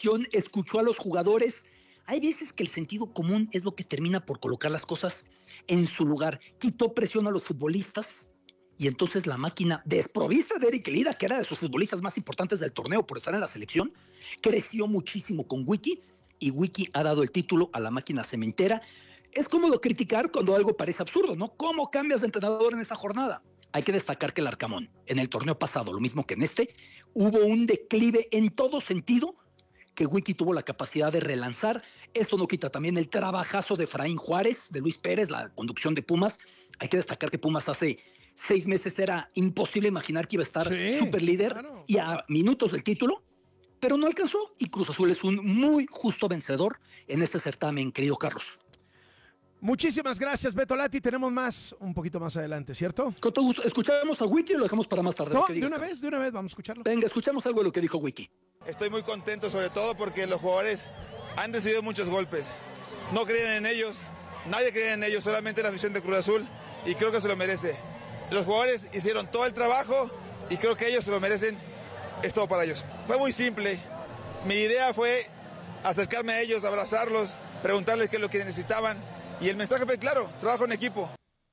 situación, escuchó a los jugadores. Hay veces que el sentido común es lo que termina por colocar las cosas en su lugar. Quitó presión a los futbolistas y entonces la máquina, desprovista de Eric Lira, que era de sus futbolistas más importantes del torneo por estar en la selección, creció muchísimo con Wiki y Wiki ha dado el título a la máquina cementera. Es cómodo criticar cuando algo parece absurdo, ¿no? ¿Cómo cambias de entrenador en esa jornada? Hay que destacar que el Arcamón, en el torneo pasado, lo mismo que en este, hubo un declive en todo sentido que Wiki tuvo la capacidad de relanzar. Esto no quita también el trabajazo de Efraín Juárez, de Luis Pérez, la conducción de Pumas. Hay que destacar que Pumas hace 6 meses era imposible imaginar que iba a estar super líder y a minutos del título, pero no alcanzó y Cruz Azul es un muy justo vencedor en este certamen, querido Carlos. Muchísimas gracias, Beto Lati. Tenemos más un poquito más adelante, ¿cierto? Con todo gusto. ¿Escuchamos a Wiki o lo dejamos para más tarde? No, digas, de una vez, vamos a escucharlo. Venga, escuchamos algo de lo que dijo Wiki. Estoy muy contento, sobre todo porque los jugadores han recibido muchos golpes. No creen en ellos, nadie cree en ellos, solamente la afición de Cruz Azul, y creo que se lo merece. Los jugadores hicieron todo el trabajo y creo que ellos se lo merecen. Es todo para ellos. Fue muy simple. Mi idea fue acercarme a ellos, abrazarlos, preguntarles qué es lo que necesitaban. Y el mensaje fue claro: trabajo en equipo.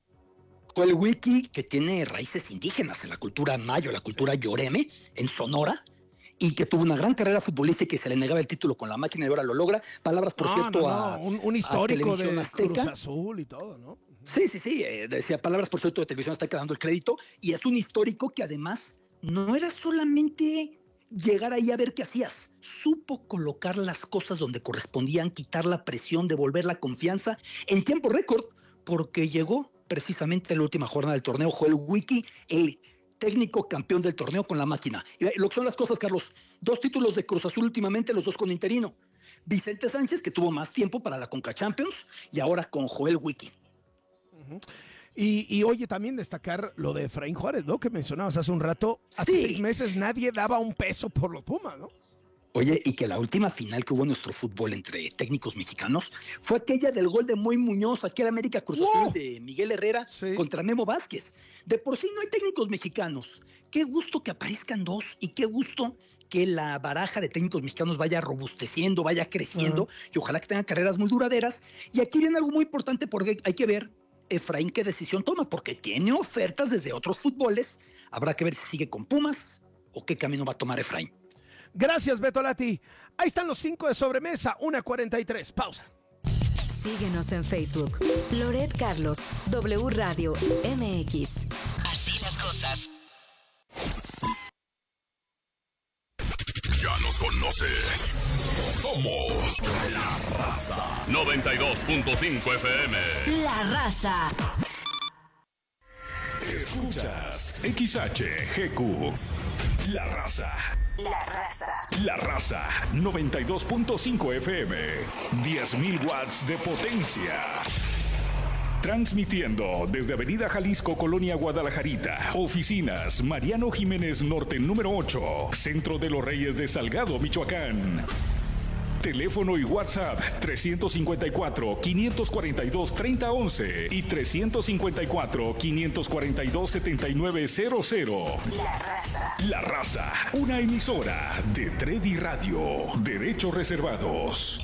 El Wiki, que tiene raíces indígenas en la cultura mayo, la cultura yoreme, en Sonora, y que tuvo una gran carrera futbolística y se le negaba el título con la máquina y ahora lo logra. Palabras, por cierto, a un histórico de Azteca. Cruz Azul y todo, ¿no? Sí, decía palabras, por cierto, de Televisión Azteca dando el crédito, y es un histórico que además no era solamente llegar ahí a ver qué hacías, supo colocar las cosas donde correspondían, quitar la presión, devolver la confianza en tiempo récord, porque llegó precisamente en la última jornada del torneo, Joel Wiki, el técnico campeón del torneo con la máquina. Y lo que son las cosas, Carlos, 2 títulos de Cruz Azul últimamente, los 2 con interino. Vicente Sánchez, que tuvo más tiempo para la Conca Champions, y ahora con Joel Wiki. Y oye, también destacar lo de Efraín Juárez, ¿no? Que mencionabas hace un rato. Hace 6 meses nadie daba un peso por los Pumas, ¿no? Oye, y que la última final que hubo en nuestro fútbol entre técnicos mexicanos fue aquella del gol de Moy Muñoz, aquel América Cruz Azul de Miguel Herrera contra Memo Vázquez. De por sí no hay técnicos mexicanos. Qué gusto que aparezcan 2 y qué gusto que la baraja de técnicos mexicanos vaya robusteciendo, vaya creciendo y ojalá que tengan carreras muy duraderas. Y aquí viene algo muy importante porque hay que ver Efraín qué decisión toma, porque tiene ofertas desde otros fútboles. Habrá que ver si sigue con Pumas o qué camino va a tomar Efraín. Gracias, Beto Lati. Ahí están los 5 de sobremesa, 1:43. Pausa. Síguenos en Facebook. Loret Carlos, W Radio MX. Así las cosas. Ya nos conoces. Somos La Raza. 92.5 FM. La Raza. Escuchas XHGQ. La Raza. La Raza. La Raza, 92.5 FM, 10.000 watts de potencia. Transmitiendo desde Avenida Jalisco, Colonia Guadalajarita. Oficinas, Mariano Jiménez Norte, número 8. Centro de los Reyes de Salgado, Michoacán. Teléfono y WhatsApp 354-542-3011 y 354-542-7900. La Raza. La Raza, una emisora de Tredi Radio. Derechos reservados.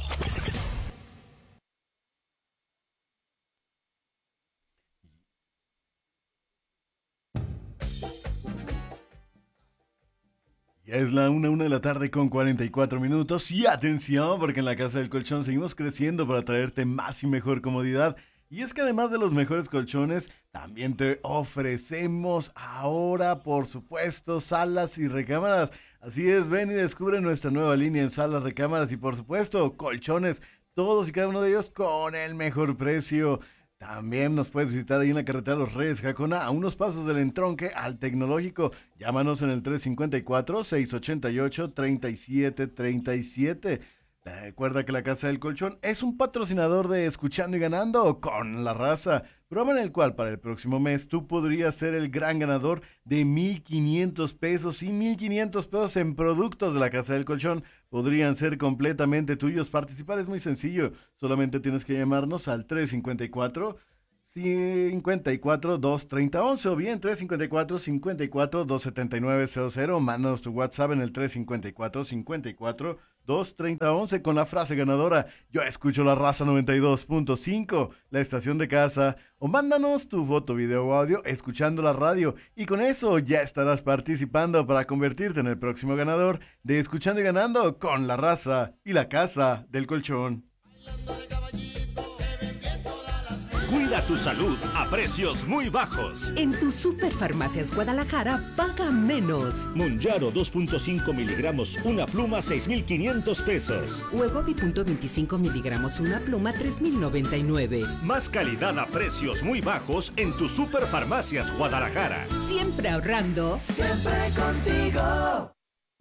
Ya es la 1 de la tarde con 44 minutos y atención porque en la Casa del Colchón seguimos creciendo para traerte más y mejor comodidad. Y es que además de los mejores colchones, también te ofrecemos ahora, por supuesto, salas y recámaras. Así es, ven y descubre nuestra nueva línea en salas, recámaras y por supuesto, colchones, todos y cada uno de ellos con el mejor precio. También nos puedes visitar ahí en la carretera Los Reyes, Jacona, a unos pasos del entronque al Tecnológico. Llámanos en el 354-688-3737. Recuerda que la Casa del Colchón es un patrocinador de Escuchando y Ganando con La Raza, programa en el cual para el próximo mes tú podrías ser el gran ganador de 1,500 pesos y 1,500 pesos en productos de la Casa del Colchón podrían ser completamente tuyos. Participar es muy sencillo, solamente tienes que llamarnos al 354 354-230-11 o bien 354-54-279-00. Mándanos tu WhatsApp en el 354-54-230-11 con la frase ganadora: yo escucho la Raza 92.5, la estación de casa, o mándanos tu foto, video o audio escuchando la radio, y con eso ya estarás participando para convertirte en el próximo ganador de Escuchando y Ganando con la Raza y la Casa del Colchón. Cuida tu salud a precios muy bajos. En tu Superfarmacias Guadalajara, paga menos. Monjaro 2.5 miligramos, una pluma, 6,500 pesos. Wegovy .25 miligramos, una pluma, 3,099. Más calidad a precios muy bajos en tu Superfarmacias Guadalajara. Siempre ahorrando. Siempre contigo.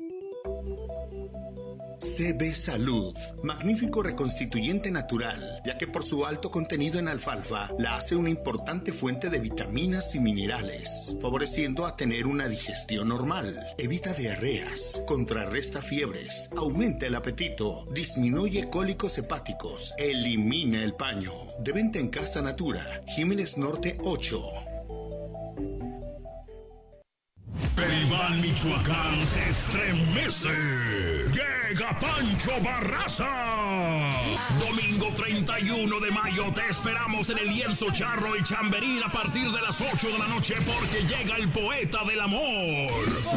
CB Salud, magnífico reconstituyente natural, ya que por su alto contenido en alfalfa la hace una importante fuente de vitaminas y minerales, favoreciendo a tener una digestión normal, evita diarreas, contrarresta fiebres, aumenta el apetito, disminuye cólicos hepáticos, elimina el paño. De venta en Casa Natura, Jiménez Norte 8. Peribán, Michoacán se estremece. Llega Pancho Barraza. Domingo 31 de mayo te esperamos en el Lienzo Charro y Chamberín a partir de las 8 de la noche porque llega el poeta del amor.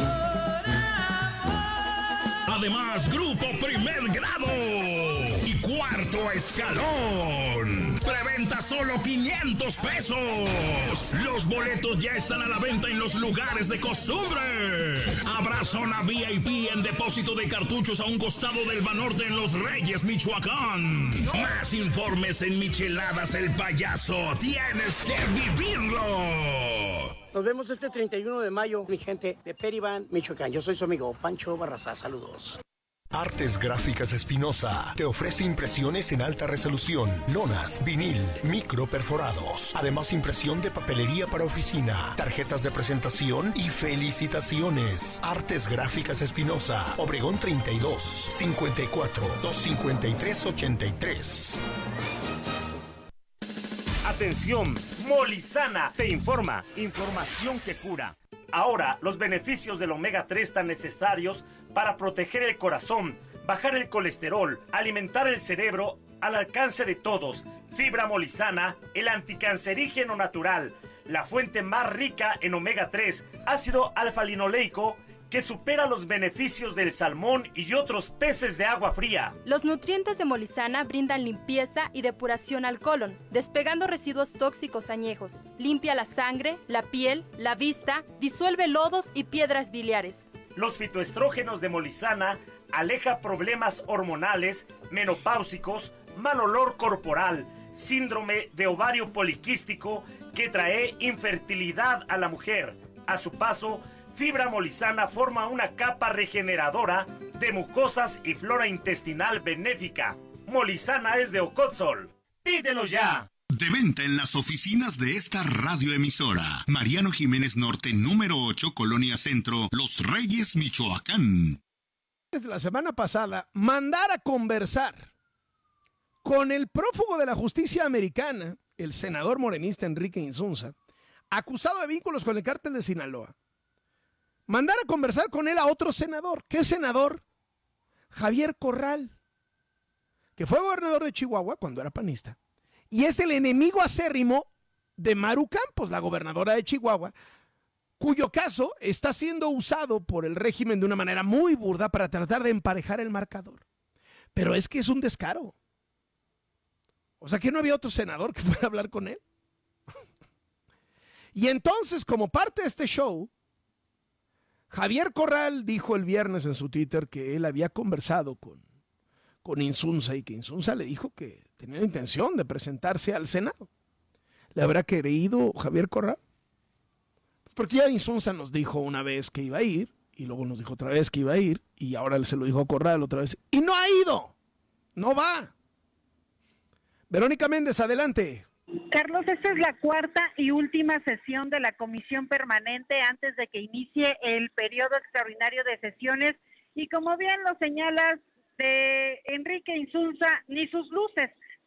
Además, Grupo Primer Grado y Cuarto Escalón. Preventa solo 500 pesos. Los boletos ya están a la venta en los lugares de costumbre. Habrá zona VIP en depósito de cartuchos a un costado del Banorte en Los Reyes, Michoacán. Más informes en Micheladas El Payaso. Tienes que vivirlo. Nos vemos este 31 de mayo, mi gente de Peribán, Michoacán. Yo soy su amigo Pancho Barraza. Saludos. Artes Gráficas Espinosa te ofrece impresiones en alta resolución, lonas, vinil, micro perforados. Además, impresión de papelería para oficina, tarjetas de presentación y felicitaciones. Artes Gráficas Espinosa, Obregón 32, 54, 253, 83. Atención, Molizana te informa. Información que cura. Ahora, los beneficios del omega 3 tan necesarios para proteger el corazón, bajar el colesterol, alimentar el cerebro al alcance de todos. Fibra Molizana, el anticancerígeno natural, la fuente más rica en omega 3, ácido alfa-linoleico, que supera los beneficios del salmón y otros peces de agua fría. Los nutrientes de Molizana brindan limpieza y depuración al colon, despegando residuos tóxicos añejos. Limpia la sangre, la piel, la vista, disuelve lodos y piedras biliares. Los fitoestrógenos de Molizana aleja problemas hormonales, menopáusicos, mal olor corporal, síndrome de ovario poliquístico que trae infertilidad a la mujer. A su paso, Fibra Molizana forma una capa regeneradora de mucosas y flora intestinal benéfica. Molizana es de Ocotzol. ¡Pídelo ya! De venta en las oficinas de esta radioemisora. Mariano Jiménez Norte, número 8, Colonia Centro, Los Reyes, Michoacán. Desde la semana pasada, mandar a conversar con el prófugo de la justicia americana, el senador morenista Enrique Insunza, acusado de vínculos con el cártel de Sinaloa. Mandar a conversar con él a otro senador. ¿Qué senador? Javier Corral, que fue gobernador de Chihuahua cuando era panista. Y es el enemigo acérrimo de Maru Campos, la gobernadora de Chihuahua, cuyo caso está siendo usado por el régimen de una manera muy burda para tratar de emparejar el marcador. Pero es que es un descaro. O sea, que no había otro senador que fuera a hablar con él. Y entonces, como parte de este show, Javier Corral dijo el viernes en su Twitter que él había conversado con Insunza y que Insunza le dijo que tenía la intención de presentarse al Senado. ¿Le habrá creído Javier Corral? Porque ya Insunza nos dijo una vez que iba a ir y luego nos dijo otra vez que iba a ir y ahora se lo dijo a Corral otra vez y no ha ido, no va. Verónica Méndez, adelante. Carlos, esta es la cuarta y última sesión de la Comisión Permanente antes de que inicie el periodo extraordinario de sesiones y como bien lo señalas, de Enrique Insunza, ni sus luces.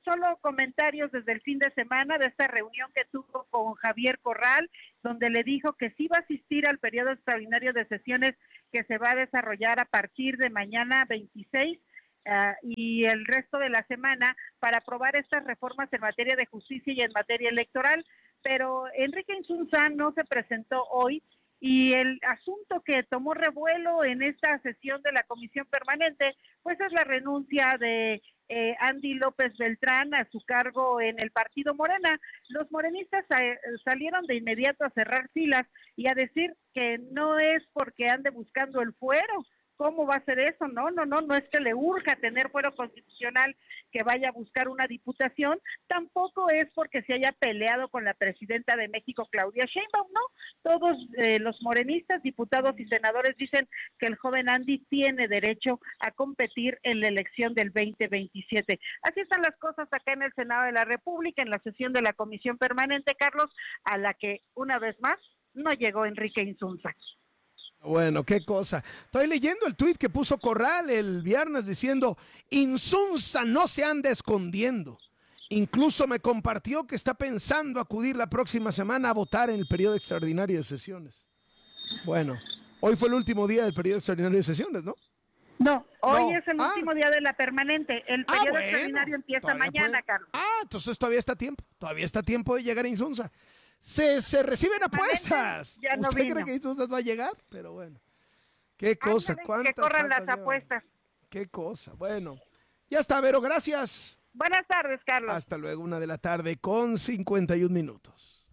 solo comentarios desde el fin de semana de esta reunión que tuvo con Javier Corral, donde le dijo que sí va a asistir al periodo extraordinario de sesiones que se va a desarrollar a partir de mañana 26 y el resto de la semana para aprobar estas reformas en materia de justicia y en materia electoral, pero Enrique Insunza no se presentó hoy y el asunto que tomó revuelo en esta sesión de la Comisión Permanente, pues es la renuncia de Andy López Beltrán a su cargo en el partido Morena. Los morenistas salieron de inmediato a cerrar filas y a decir que no es porque ande buscando el fuero. ¿Cómo va a ser eso? No es que le urja tener fuero constitucional que vaya a buscar una diputación, tampoco es porque se haya peleado con la presidenta de México, Claudia Sheinbaum, ¿no? Todos los morenistas, diputados y senadores dicen que el joven Andy tiene derecho a competir en la elección del 2027. Así están las cosas acá en el Senado de la República, en la sesión de la Comisión Permanente, Carlos, a la que una vez más no llegó Enrique Insunza. Bueno, qué cosa. Estoy leyendo el tuit que puso Corral el viernes diciendo: Insunza no se anda escondiendo. Incluso me compartió que está pensando acudir la próxima semana a votar en el periodo extraordinario de sesiones. Bueno, hoy fue el último día del periodo extraordinario de sesiones, ¿no? No, hoy es el último día de la permanente. El periodo extraordinario empieza mañana, Carlos. Entonces todavía está tiempo. Todavía está tiempo de llegar a Insunza. Se reciben apuestas. Ya no ¿Usted vino. cree que Insunza va a llegar? Pero bueno. Qué cosa. Ándale, que corran las apuestas. Qué cosa. Bueno. Ya está, Vero. Gracias. Buenas tardes, Carlos. Hasta luego, 1:00 con 51 minutos.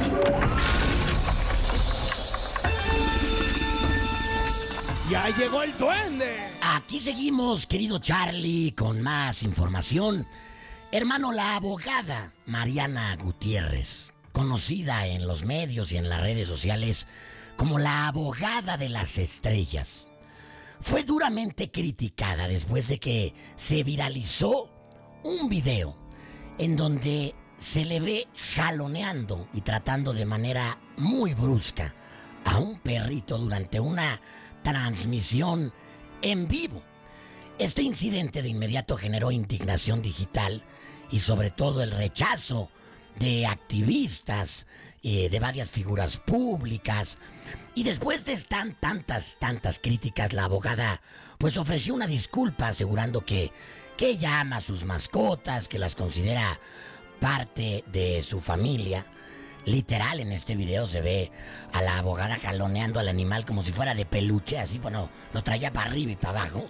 ¡Ya llegó el duende! Aquí seguimos, querido Charlie, con más información. Hermano, la abogada Mariana Gutiérrez, conocida en los medios y en las redes sociales como la abogada de las estrellas, fue duramente criticada después de que se viralizó un video en donde se le ve jaloneando y tratando de manera muy brusca a un perrito durante una transmisión en vivo. Este incidente de inmediato generó indignación digital y sobre todo el rechazo de activistas, de varias figuras públicas. Y después de tantas críticas, la abogada pues ofreció una disculpa asegurando que ella ama a sus mascotas, que las considera parte de su familia. Literal, en este video se ve a la abogada jaloneando al animal como si fuera de peluche, así, bueno, lo traía para arriba y para abajo.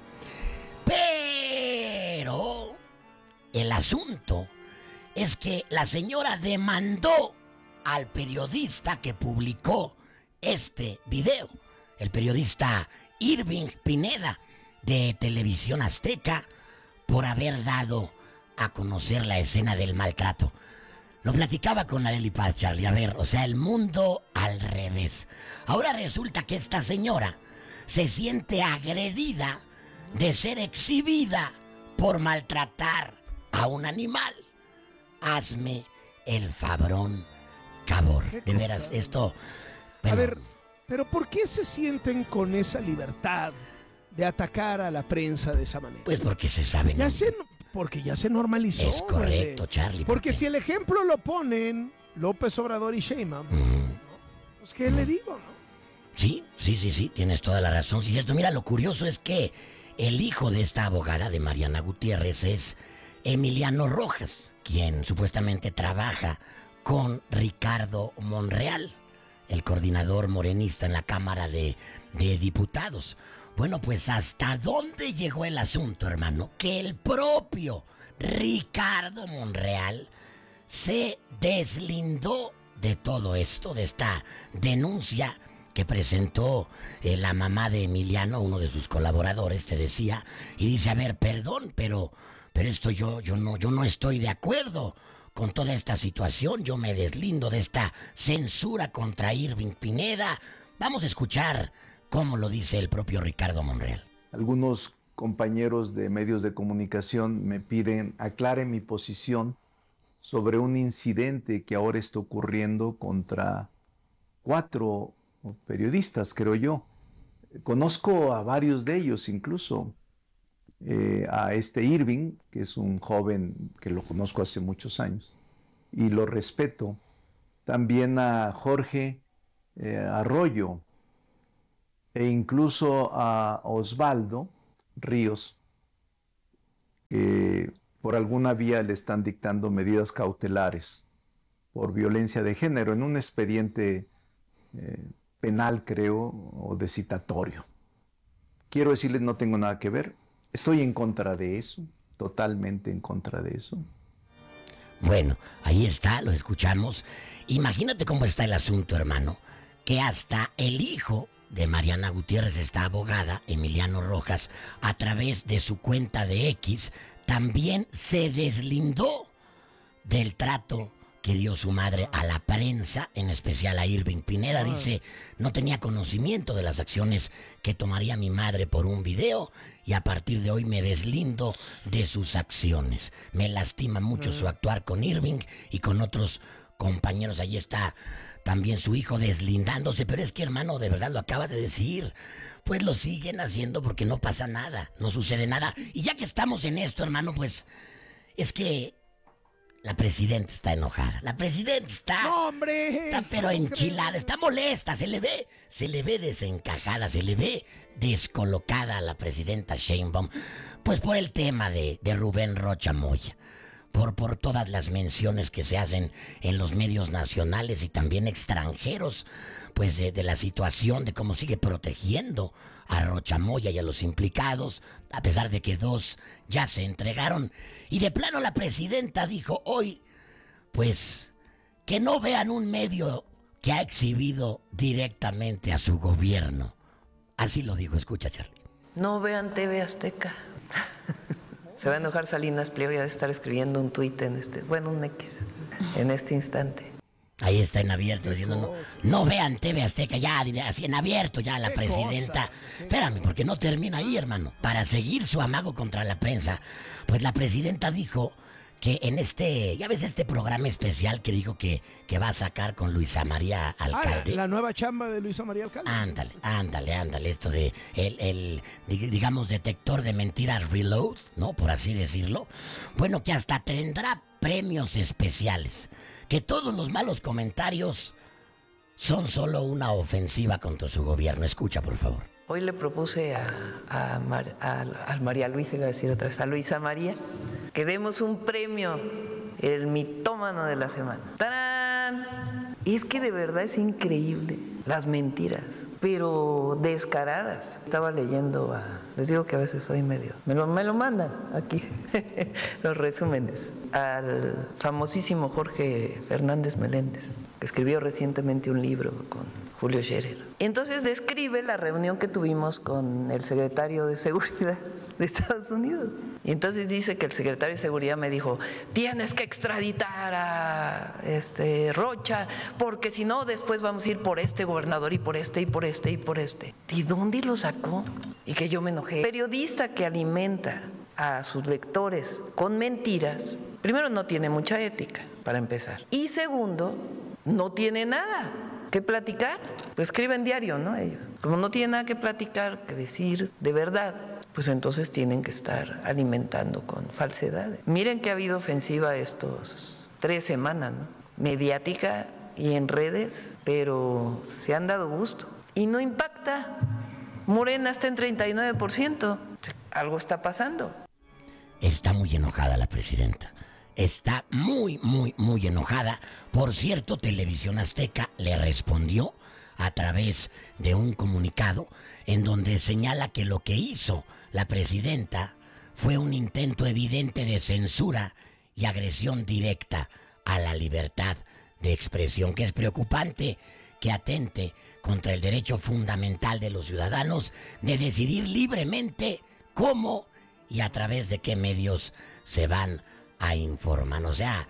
Pero el asunto es que la señora demandó al periodista que publicó este video, el periodista Irving Pineda de Televisión Azteca, por haber dado a conocer la escena del maltrato. Lo platicaba con Arely Paz, Charlie. A ver, o sea, el mundo al revés. Ahora resulta que esta señora se siente agredida de ser exhibida por maltratar a un animal. Hazme el fabrón, Cabor. De veras, esto... Bueno. A ver, pero ¿por qué se sienten con esa libertad de atacar a la prensa de esa manera? Pues porque se saben. Porque ya se normalizó. Es correcto, Charlie. Porque si el ejemplo lo ponen López Obrador y Sheinbaum, pues ¿qué le digo, no? Sí, tienes toda la razón. Sí, cierto. Mira, lo curioso es que el hijo de esta abogada, de Mariana Gutiérrez, es Emiliano Rojas, quien supuestamente trabaja con Ricardo Monreal, el coordinador morenista en la Cámara de Diputados. Bueno, pues ¿hasta dónde llegó el asunto, hermano? Que el propio Ricardo Monreal se deslindó de todo esto, de esta denuncia que presentó la mamá de Emiliano, uno de sus colaboradores, te decía, y dice, a ver, perdón, pero esto yo no estoy de acuerdo con toda esta situación, yo me deslindo de esta censura contra Irving Pineda. Vamos a escuchar cómo lo dice el propio Ricardo Monreal. Algunos compañeros de medios de comunicación me piden aclare mi posición sobre un incidente que ahora está ocurriendo contra 4 periodistas, creo yo. Conozco a varios de ellos incluso. a este Irving, que es un joven que lo conozco hace muchos años y lo respeto. También a Jorge Arroyo e incluso a Osvaldo Ríos, que por alguna vía le están dictando medidas cautelares por violencia de género en un expediente penal, creo, o de citatorio. Quiero decirles, no tengo nada que ver. Estoy en contra de eso, totalmente en contra de eso. Bueno, ahí está, lo escuchamos. Imagínate cómo está el asunto, hermano, que hasta el hijo de Mariana Gutiérrez, esta abogada, Emiliano Rojas, a través de su cuenta de X, también se deslindó del trato que dio su madre a la prensa, en especial a Irving Pineda. Dice, no tenía conocimiento de las acciones que tomaría mi madre por un video y a partir de hoy me deslindo de sus acciones. Me lastima mucho su actuar con Irving y con otros compañeros. Ahí está también su hijo deslindándose, pero es que, hermano, de verdad lo acaba de decir. Pues lo siguen haciendo porque no pasa nada, no sucede nada. Y ya que estamos en esto, hermano, pues es que la presidenta está enojada. La presidenta está... ¡No, hombre! Está pero enchilada, está molesta, se le ve desencajada, se le ve descolocada a la presidenta Sheinbaum. Pues por el tema de Rubén Rocha Moya. Por todas las menciones que se hacen en los medios nacionales y también extranjeros, pues de la situación, de cómo sigue protegiendo a Rocha Moya y a los implicados, a pesar de que 2 ya se entregaron. Y de plano la presidenta dijo hoy, pues, que no vean un medio que ha exhibido directamente a su gobierno. Así lo dijo, escucha, Charlie. No vean TV Azteca. Se va a enojar Salinas Pliego y ha de estar escribiendo un tuit un X, en este instante. Ahí está en abierto diciendo, no vean TV Azteca, ya, así en abierto ya la presidenta. Espérame, porque no termina ahí, hermano. Para seguir su amago contra la prensa, pues la presidenta dijo que en ya ves este programa especial que dijo que va a sacar con Luisa María Alcalde. La nueva chamba de Luisa María Alcalde. Ándale, esto de digamos, detector de mentiras reload, ¿no? Por así decirlo. Bueno, que hasta tendrá premios especiales. Que todos los malos comentarios son solo una ofensiva contra su gobierno. Escucha, por favor. Hoy le propuse a María Luisa, iba a decir otra vez, a Luisa María, que demos un premio, el mitómano de la semana. ¡Tarán! Y es que de verdad es increíble las mentiras, pero descaradas. Estaba leyendo, les digo que a veces soy medio, me lo mandan aquí, los resúmenes, al famosísimo Jorge Fernández Meléndez, que escribió recientemente un libro con Julio Scherer. Entonces describe la reunión que tuvimos con el secretario de Seguridad de Estados Unidos. Y entonces dice que el secretario de Seguridad me dijo, tienes que extraditar a Rocha, porque si no después vamos a ir por este gobernador y por este y por este y por este. ¿De dónde lo sacó? Y que yo me enojé. Periodista que alimenta a sus lectores con mentiras, primero no tiene mucha ética, para empezar. Y segundo, no tiene nada que platicar. Pues escriben diario, ¿no? Ellos. Como no tienen nada que platicar, que decir de verdad, pues entonces tienen que estar alimentando con falsedades. Miren que ha habido ofensiva estos 3 semanas, ¿no? Mediática y en redes, pero se han dado gusto. Y no impacta. Morena está en 39%. Algo está pasando. Está muy enojada la presidenta. Está muy enojada. Por cierto, Televisión Azteca le respondió a través de un comunicado en donde señala que lo que hizo la presidenta fue un intento evidente de censura y agresión directa a la libertad de expresión, que es preocupante que atente contra el derecho fundamental de los ciudadanos de decidir libremente cómo y a través de qué medios se van a informar. O sea,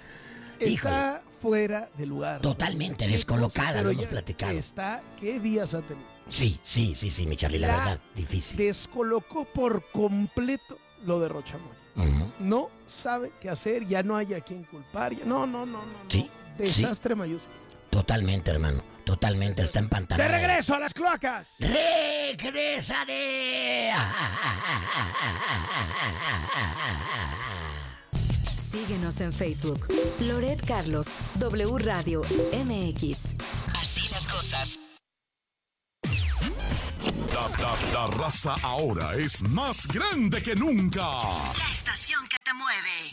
está fuera de lugar. Totalmente descolocada, lo hemos platicado. ¿Qué días ha tenido? Sí, mi Charlie, la verdad, difícil. Descolocó por completo lo de Rocha Moya. No sabe qué hacer, ya no hay a quien culpar. No. Sí, desastre mayúsculo. Totalmente, hermano. Totalmente, está empantanado. ¡De regreso a las cloacas! ¡Regresaré! Síguenos en Facebook. Loret Carlos, W Radio MX. Así las cosas. La raza ahora es más grande que nunca. La estación que te mueve.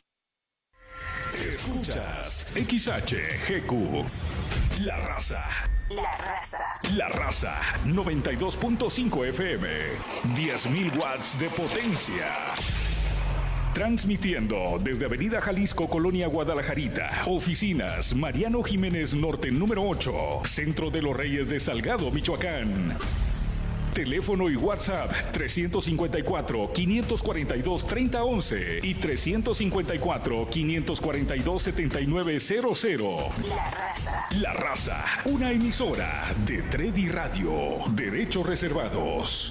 Escuchas XHGQ. La raza. La raza. La raza 92.5 FM. 10.000 watts de potencia. Transmitiendo desde Avenida Jalisco, Colonia Guadalajarita. Oficinas Mariano Jiménez Norte número 8. Centro de los Reyes de Salgado, Michoacán. Teléfono y WhatsApp 354-542-3011 y 354-542-7900. La raza. La raza, una emisora de Tredi Radio. Derechos reservados.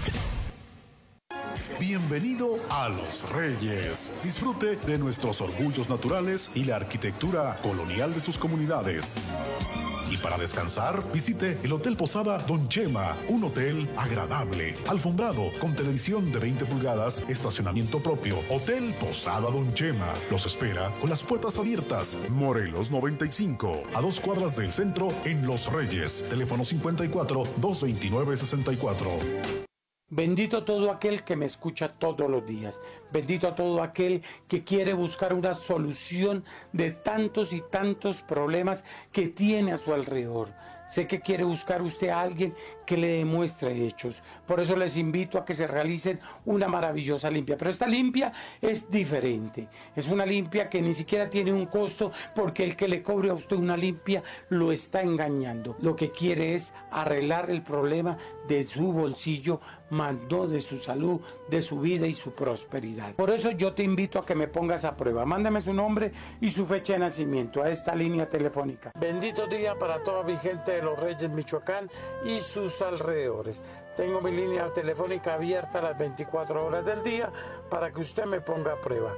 Bienvenido a Los Reyes. Disfrute de nuestros orgullos naturales y la arquitectura colonial de sus comunidades. Y para descansar, visite el Hotel Posada Don Chema, un hotel agradable, alfombrado, con televisión de 20 pulgadas, estacionamiento propio. Hotel Posada Don Chema los espera con las puertas abiertas. Morelos 95, a 2 cuadras del centro en Los Reyes. Teléfono 54-229-64. Bendito todo aquel que me escucha todos los días. Bendito todo aquel que quiere buscar una solución de tantos y tantos problemas que tiene a su alrededor. Sé que quiere buscar usted a alguien que le demuestre hechos. Por eso les invito a que se realicen una maravillosa limpia. Pero esta limpia es diferente. Es una limpia que ni siquiera tiene un costo, porque el que le cobre a usted una limpia lo está engañando. Lo que quiere es arreglar el problema de su bolsillo, más no de su salud, de su vida y su prosperidad. Por eso yo te invito a que me pongas a prueba. Mándame su nombre y su fecha de nacimiento a esta línea telefónica. Bendito día para toda mi gente de Los Reyes, Michoacán y sus alrededores. Tengo mi línea telefónica abierta a las 24 horas del día para que usted me ponga a prueba.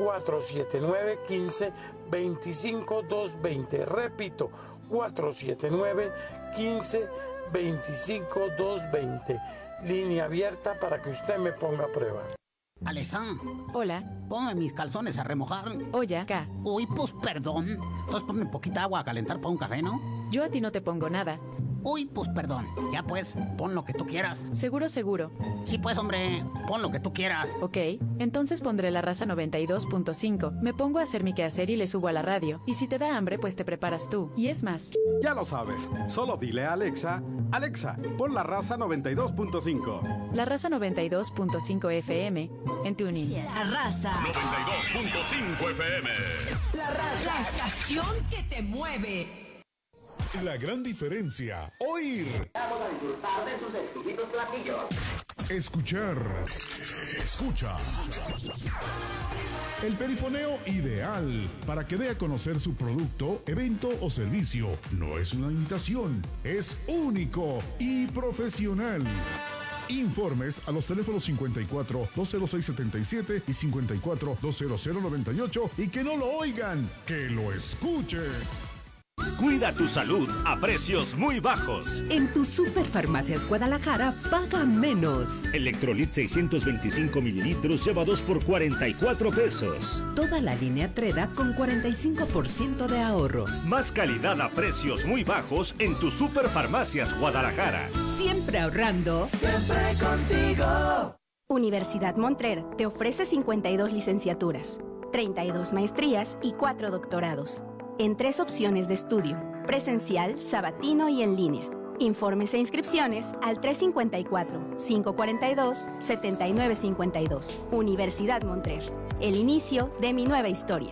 479-15-25-220. Repito, 479-15-25-220. Línea abierta para que usted me ponga a prueba. Alessandra. Hola. Ponme mis calzones a remojar. Oye, acá. Uy, pues perdón. Entonces ponme poquita agua a calentar para un café, ¿no? Yo a ti no te pongo nada. Uy, pues perdón. Ya pues, pon lo que tú quieras. Seguro, seguro. Sí, pues, hombre, pon lo que tú quieras. Ok, entonces pondré la raza 92.5. Me pongo a hacer mi quehacer y le subo a la radio. Y si te da hambre, pues te preparas tú. Y es más. Ya lo sabes. Solo dile a Alexa, Alexa, pon la raza 92.5. La raza 92.5 FM en TuneIn. La raza 92.5 FM. La raza. La estación que te mueve. La gran diferencia. Oír. Vamos a disfrutar de sus exquisitos platillos. Escuchar. Escucha. El perifoneo ideal para que dé a conocer su producto, evento o servicio. No es una imitación, es único y profesional. Informes a los teléfonos 54 206 77 y 54 200 98 y que no lo oigan, que lo escuchen. Cuida tu salud a precios muy bajos. En tu Superfarmacias Guadalajara, paga menos. Electrolit 625 mililitros lleva 2 por 44 pesos. Toda la línea Treda con 45% de ahorro. Más calidad a precios muy bajos en tu Superfarmacias Guadalajara. Siempre ahorrando. Siempre contigo. Universidad Montrer te ofrece 52 licenciaturas, 32 maestrías y 4 doctorados. En 3 opciones de estudio, presencial, sabatino y en línea. Informes e inscripciones al 354-542-7952. Universidad Montrer, el inicio de mi nueva historia.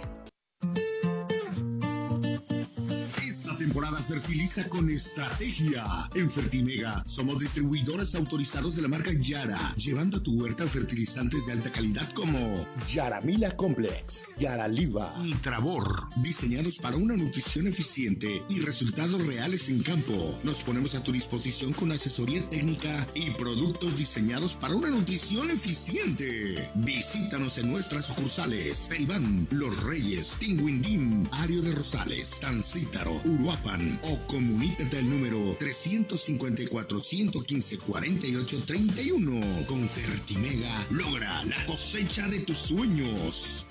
Esta temporada fertiliza con estrategia. En Fertimega somos distribuidores autorizados de la marca Yara, llevando a tu huerta fertilizantes de alta calidad como Yaramila Complex, Yaraliva y Travor, diseñados para una nutrición eficiente y resultados reales en campo. Nos ponemos a tu disposición con asesoría técnica y productos diseñados para una nutrición eficiente. Visítanos en nuestras sucursales: Peribán, Los Reyes, Tinguindín, Ario de Rosales, Tancítaro, Uruapan, Fertimegan o comunícate al número 354-115-4831. Con Fertimega logra la cosecha de tus sueños.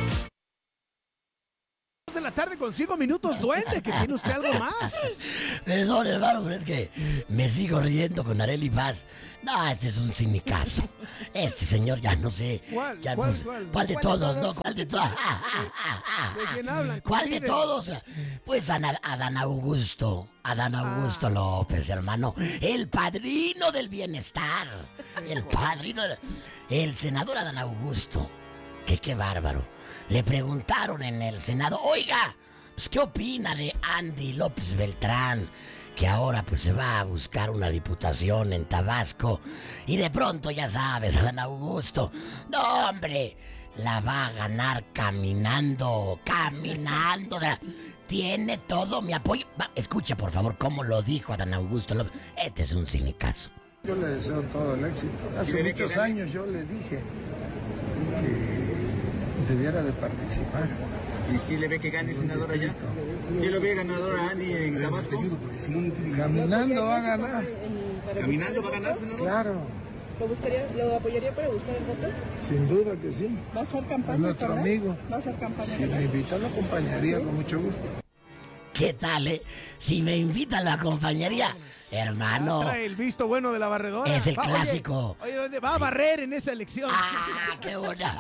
De la tarde con 5 minutos, duende, que tiene usted algo más. Perdón, hermano, pero es que me sigo riendo con Arely Paz. No, este es un cinicazo. Este señor ya no sé. ¿Cuál? Ya, ¿Cuál, pues, cuál? ¿Cuál de ¿Cuál todos, de no? todos? ¿Cuál de todos? ¿De quién hablan? ¿Cuál de Miren. todos? Pues Adán Augusto López, hermano. El padrino del bienestar. El padrino. El senador Adán Augusto. Qué bárbaro. Le preguntaron en el Senado, oiga, pues, ¿qué opina de Andy López Beltrán? Que ahora pues se va a buscar una diputación en Tabasco. Y de pronto, ya sabes, Adán Augusto, no, hombre, la va a ganar caminando. O sea, tiene todo mi apoyo. Escucha, por favor, cómo lo dijo Adán Augusto López. Este es un cinicazo. Yo le deseo todo el éxito. Hace muchos años yo le dije que debiera de participar. ¿Y si le ve que gane senador allá? ¿Sí lo ve ganador a Andy en Tabasco? Caminando va a ganar. ¿Caminando va a ganar, senador? Claro. ¿Lo apoyaría para buscar el voto? Sin duda que sí. ¿Va a hacer campaña? Es nuestro amigo. ¿Va a hacer campaña? Si me invita, lo acompañaría con mucho gusto. ¿Qué tal, Si me invitan, lo acompañaría. Hermano. Trae el visto bueno de la barredora. Es el clásico. Oye, ¿dónde va a barrer en esa elección? ¡Ah, qué buena!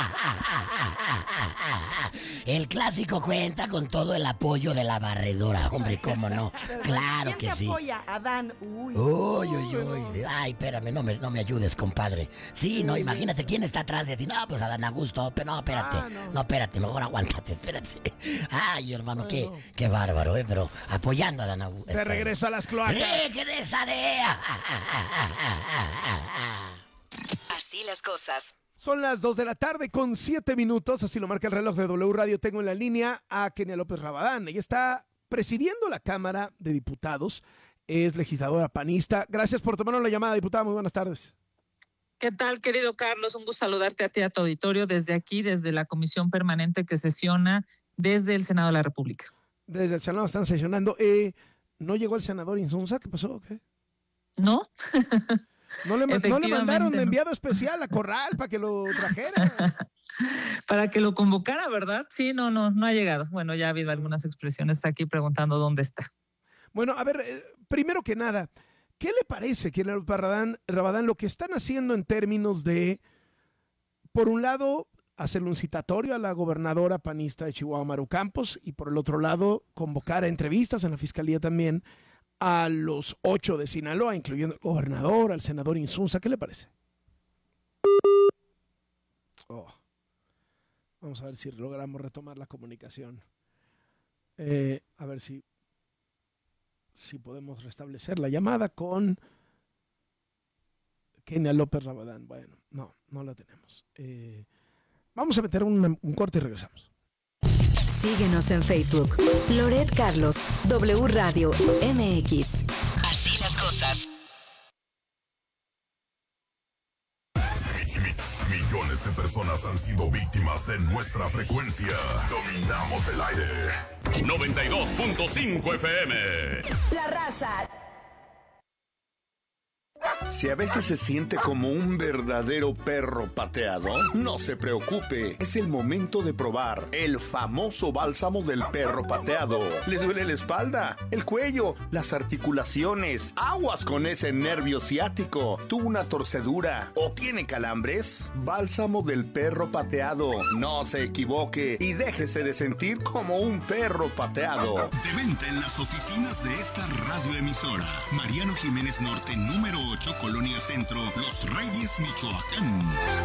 El clásico cuenta con todo el apoyo de la barredora. Hombre, ¿cómo no? Claro que sí. ¿Quién te apoya? Adán. Uy. Ay, espérame, no me ayudes, compadre. Sí, no, imagínate quién está atrás de ti. No, pues Adán Augusto. Pero no, espérate. No, espérate, mejor aguántate, espérate. Ay, hermano, qué bárbaro, pero apoyando a Adán Augusto. Te regreso a las cloacas. ¡Regresaré! Así las cosas. Son las 2 de la tarde con 7 minutos, así lo marca el reloj de W Radio. Tengo en la línea a Kenia López Rabadán. Ella está presidiendo la Cámara de Diputados, es legisladora panista. Gracias por tomarnos la llamada, diputada. Muy buenas tardes. ¿Qué tal, querido Carlos? Un gusto saludarte a ti y a tu auditorio desde aquí, desde la comisión permanente que sesiona desde el Senado de la República. Desde el Senado están sesionando. ¿No llegó el senador Insunza? ¿Qué pasó? ¿Qué? ¿No? ¿No le mandaron de enviado especial a Corral para que lo trajera? Para que lo convocara, ¿verdad? Sí, no ha llegado. Bueno, ya ha habido algunas expresiones. Está aquí preguntando dónde está. Bueno, a ver, primero que nada, ¿qué le parece, Kenia López Rabadán, lo que están haciendo en términos de, por un lado, hacerle un citatorio a la gobernadora panista de Chihuahua, Maru Campos, y por el otro lado, convocar a entrevistas en la fiscalía también a los 8 de Sinaloa, incluyendo al gobernador, al senador Insunza? ¿Qué le parece? Vamos a ver si logramos retomar la comunicación. A ver si podemos restablecer la llamada con Kenia López Rabadán. Bueno, no la tenemos. Vamos a meter un corte y regresamos. Síguenos en Facebook. Loret Carlos, W Radio MX. Así las cosas. Millones de personas han sido víctimas de nuestra frecuencia. Dominamos el aire. 92.5 FM. La Raza. Si a veces se siente como un verdadero perro pateado, no se preocupe. Es el momento de probar el famoso bálsamo del perro pateado. ¿Le duele la espalda, el cuello, las articulaciones? Aguas con ese nervio ciático. ¿Tuvo una torcedura o tiene calambres? Bálsamo del perro pateado. No se equivoque y déjese de sentir como un perro pateado. De venta en las oficinas de esta radioemisora. Mariano Jiménez Norte, número 8, Colonia Centro, Los Reyes, Michoacán.